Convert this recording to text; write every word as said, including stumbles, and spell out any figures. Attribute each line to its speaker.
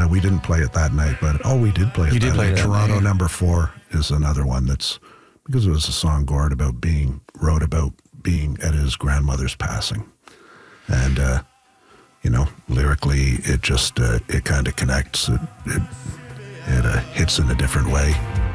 Speaker 1: uh, we didn't play it that night, but oh, we did play it.
Speaker 2: You did
Speaker 1: that
Speaker 2: play
Speaker 1: night.
Speaker 2: it.
Speaker 1: Toronto
Speaker 2: night.
Speaker 1: Number Four is another one that's because it was a song Gord about being wrote about being at his grandmother's passing, and uh, you know, lyrically, it just uh, it kind of connects. It it, it uh, hits in a different way.